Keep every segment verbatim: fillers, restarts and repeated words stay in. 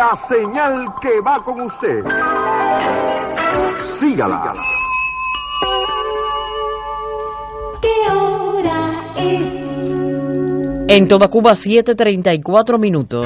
la señal que va con usted. Sígala. ¿Qué hora es? En toda Cuba, siete treinta y cuatro minutos.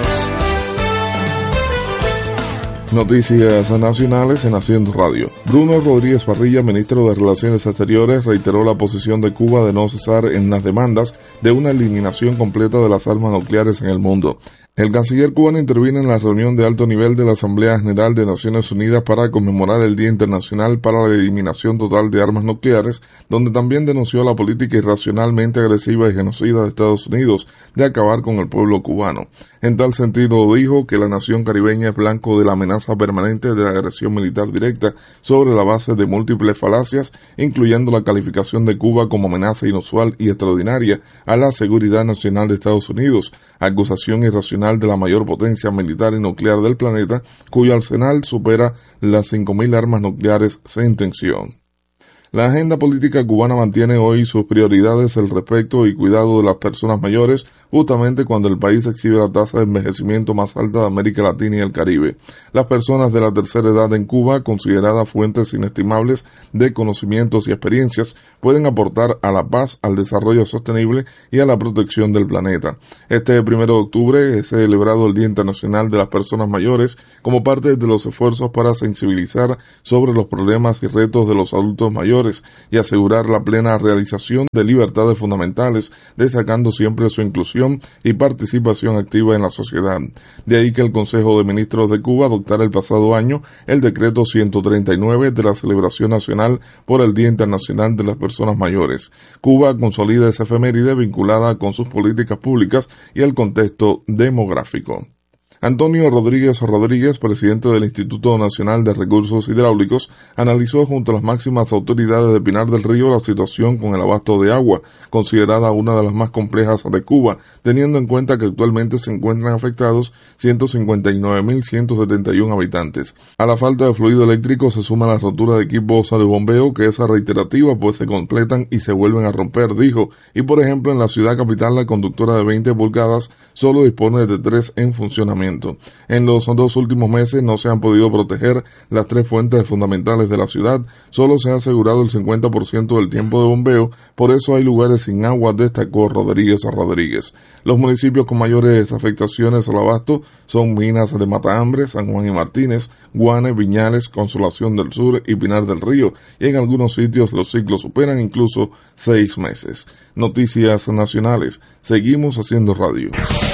Noticias nacionales en Haciendo Radio. Bruno Rodríguez Parrilla, ministro de Relaciones Exteriores, reiteró la posición de Cuba de no cesar en las demandas de una eliminación completa de las armas nucleares en el mundo. El canciller cubano intervino en la reunión de alto nivel de la Asamblea General de Naciones Unidas para conmemorar el Día Internacional para la Eliminación Total de Armas Nucleares, donde también denunció la política irracionalmente agresiva y genocida de Estados Unidos de acabar con el pueblo cubano. En tal sentido, dijo que la nación caribeña es blanco de la amenaza permanente de la agresión militar directa sobre la base de múltiples falacias, incluyendo la calificación de Cuba como amenaza inusual y extraordinaria a la seguridad nacional de Estados Unidos, acusación irracional de la mayor potencia militar y nuclear del planeta, cuyo arsenal supera las cinco mil armas nucleares sin tensión. La agenda política cubana mantiene hoy sus prioridades el respeto y cuidado de las personas mayores, justamente cuando el país exhibe la tasa de envejecimiento más alta de América Latina y el Caribe. Las personas de la tercera edad en Cuba, consideradas fuentes inestimables de conocimientos y experiencias, pueden aportar a la paz, al desarrollo sostenible y a la protección del planeta. Este primero de octubre es celebrado el Día Internacional de las Personas Mayores como parte de los esfuerzos para sensibilizar sobre los problemas y retos de los adultos mayores y asegurar la plena realización de libertades fundamentales, destacando siempre su inclusión y participación activa en la sociedad. De ahí que el Consejo de Ministros de Cuba adoptara el pasado año el decreto ciento treinta y nueve de la celebración nacional por el Día Internacional de las Personas Mayores. Cuba consolida esa efeméride vinculada con sus políticas públicas y el contexto demográfico. Antonio Rodríguez Rodríguez, presidente del Instituto Nacional de Recursos Hidráulicos, analizó junto a las máximas autoridades de Pinar del Río la situación con el abasto de agua, considerada una de las más complejas de Cuba, teniendo en cuenta que actualmente se encuentran afectados ciento cincuenta y nueve mil ciento setenta y uno habitantes. A la falta de fluido eléctrico se suma la rotura de equipos de bombeo, que es reiterativa, pues se completan y se vuelven a romper, dijo, y por ejemplo en la ciudad capital la conductora de veinte pulgadas solo dispone de tres en funcionamiento. En los dos últimos meses no se han podido proteger las tres fuentes fundamentales de la ciudad, solo se ha asegurado el cincuenta por ciento del tiempo de bombeo, por eso hay lugares sin agua, destacó Rodríguez Rodríguez. Los municipios con mayores afectaciones al abasto son Minas de Matahambre, San Juan y Martínez, Guane, Viñales, Consolación del Sur y Pinar del Río, y en algunos sitios los ciclos superan incluso seis meses. Noticias nacionales. Seguimos haciendo radio.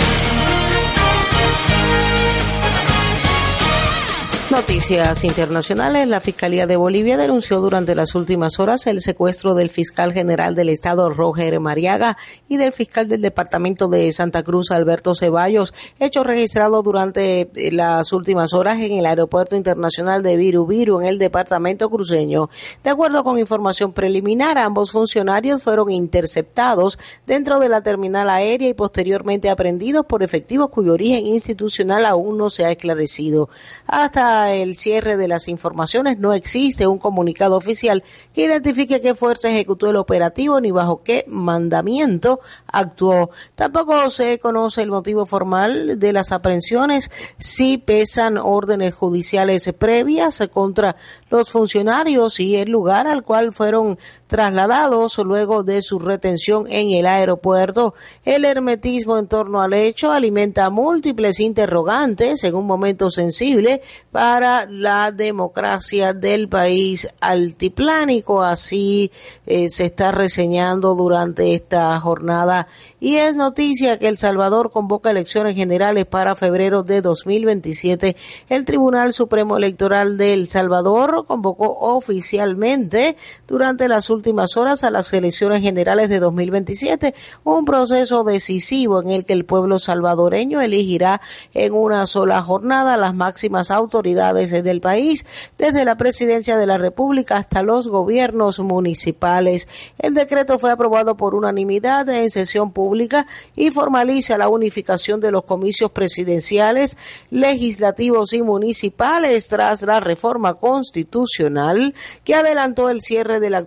Noticias internacionales. La Fiscalía de Bolivia denunció durante las últimas horas el secuestro del fiscal general del estado, Roger Mariaga, y del fiscal del departamento de Santa Cruz, Alberto Ceballos, hecho registrado durante las últimas horas en el aeropuerto internacional de Viru-Viru, en el departamento cruceño. De acuerdo con información preliminar, ambos funcionarios fueron interceptados dentro de la terminal aérea y posteriormente aprehendidos por efectivos cuyo origen institucional aún no se ha esclarecido. Hasta el cierre de las informaciones no existe un comunicado oficial que identifique qué fuerza ejecutó el operativo ni bajo qué mandamiento actuó. Tampoco se conoce el motivo formal de las aprehensiones, si pesan órdenes judiciales previas contra los funcionarios y el lugar al cual fueron trasladados luego de su retención en el aeropuerto. El hermetismo en torno al hecho alimenta múltiples interrogantes en un momento sensible para la democracia del país altiplánico, así eh, se está reseñando durante esta jornada. Y es noticia que El Salvador convoca elecciones generales para febrero de dos mil veintisiete. El Tribunal Supremo Electoral de El Salvador convocó oficialmente durante las últimas horas a las elecciones generales de dos mil veintisiete, un proceso decisivo en el que el pueblo salvadoreño elegirá en una sola jornada las máximas autoridades del país, desde la presidencia de la República hasta los gobiernos municipales. El decreto fue aprobado por unanimidad en sesión pública y formaliza la unificación de los comicios presidenciales, legislativos y municipales tras la reforma constitucional que adelantó el cierre del actual periodo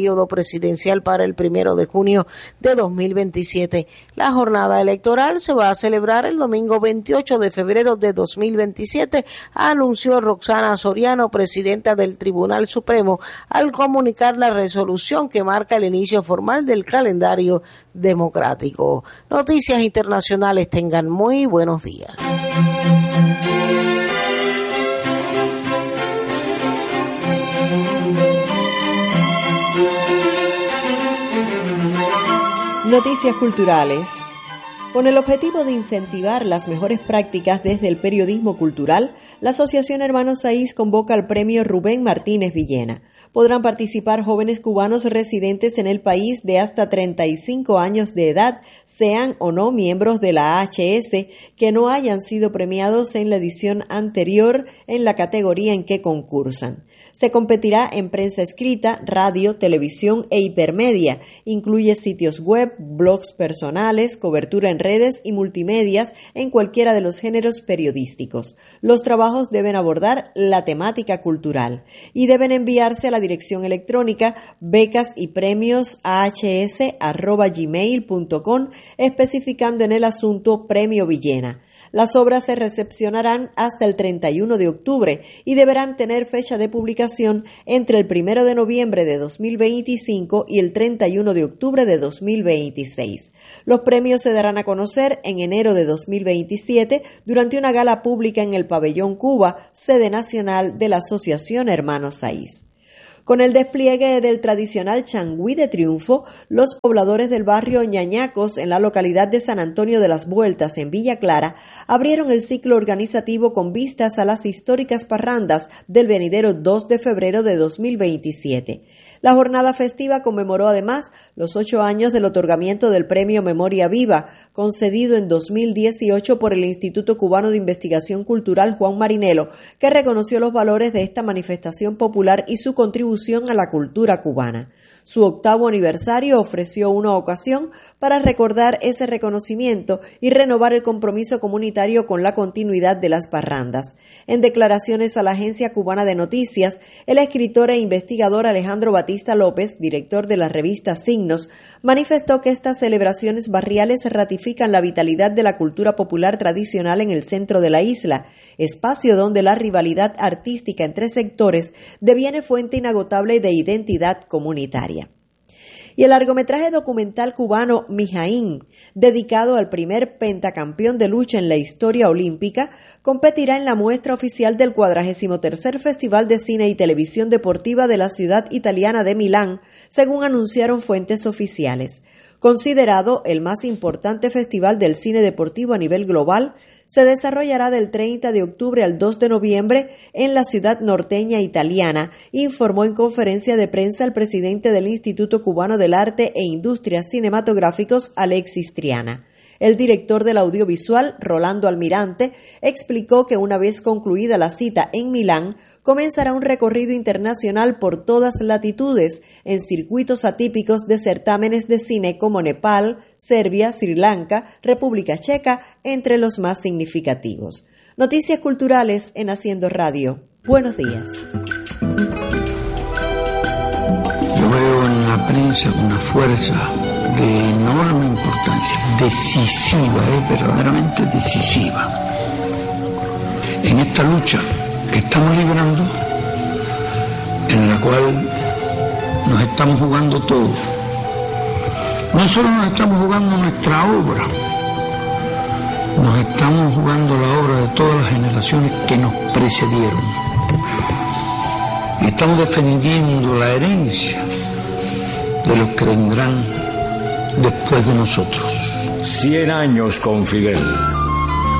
periodo presidencial para el primero de junio de dos mil veintisiete. La jornada electoral se va a celebrar el domingo veintiocho de febrero de dos mil veintisiete, anunció Roxana Soriano, presidenta del Tribunal Supremo, al comunicar la resolución que marca el inicio formal del calendario democrático. Noticias internacionales, tengan muy buenos días. Noticias culturales. Con el objetivo de incentivar las mejores prácticas desde el periodismo cultural, la Asociación Hermanos Saiz convoca al premio Rubén Martínez Villena. Podrán participar jóvenes cubanos residentes en el país de hasta treinta y cinco años de edad, sean o no miembros de la A H S, que no hayan sido premiados en la edición anterior en la categoría en que concursan. Se competirá en prensa escrita, radio, televisión e hipermedia. Incluye sitios web, blogs personales, cobertura en redes y multimedias en cualquiera de los géneros periodísticos. Los trabajos deben abordar la temática cultural y deben enviarse a la dirección electrónica becas y premios a h s arroba gmail punto com, especificando en el asunto Premio Villena. Las obras se recepcionarán hasta el treinta y uno de octubre y deberán tener fecha de publicación entre el primero de noviembre de dos mil veinticinco y el treinta y uno de octubre de dos mil veintiséis. Los premios se darán a conocer en enero de dos mil veintisiete durante una gala pública en el Pabellón Cuba, sede nacional de la Asociación Hermanos Saiz. Con el despliegue del tradicional changüí de triunfo, los pobladores del barrio Ñañacos, en la localidad de San Antonio de las Vueltas, en Villa Clara, abrieron el ciclo organizativo con vistas a las históricas parrandas del venidero dos de febrero de dos mil veintisiete. La jornada festiva conmemoró además los ocho años del otorgamiento del Premio Memoria Viva, concedido en dos mil dieciocho por el Instituto Cubano de Investigación Cultural Juan Marinelo, que reconoció los valores de esta manifestación popular y su contribución a la cultura cubana. Su octavo aniversario ofreció una ocasión para recordar ese reconocimiento y renovar el compromiso comunitario con la continuidad de las parrandas. En declaraciones a la Agencia Cubana de Noticias, el escritor e investigador Alejandro Batista López, director de la revista Signos, manifestó que estas celebraciones barriales ratifican la vitalidad de la cultura popular tradicional en el centro de la isla, espacio donde la rivalidad artística entre sectores deviene fuente inagotable de identidad comunitaria. Y el largometraje documental cubano Mijaín, dedicado al primer pentacampeón de lucha en la historia olímpica, competirá en la muestra oficial del cuadragésimo tercer Festival de Cine y Televisión Deportiva de la ciudad italiana de Milán, según anunciaron fuentes oficiales. Considerado el más importante festival del cine deportivo a nivel global, se desarrollará del treinta de octubre al dos de noviembre en la ciudad norteña italiana, informó en conferencia de prensa el presidente del Instituto Cubano del Arte e Industrias Cinematográficos, Alexis Triana. El director del audiovisual, Rolando Almirante, explicó que una vez concluida la cita en Milán, comenzará un recorrido internacional por todas latitudes en circuitos atípicos de certámenes de cine como Nepal, Serbia, Sri Lanka, República Checa, entre los más significativos. Noticias culturales en Haciendo Radio. Buenos días. Yo veo en la prensa una fuerza de enorme importancia, decisiva, es verdaderamente decisiva en esta lucha que estamos librando, en la cual nos estamos jugando todo. No solo nos estamos jugando nuestra obra, nos estamos jugando la obra de todas las generaciones que nos precedieron. Y estamos defendiendo la herencia de los que vendrán después de nosotros. Cien años con Fidel.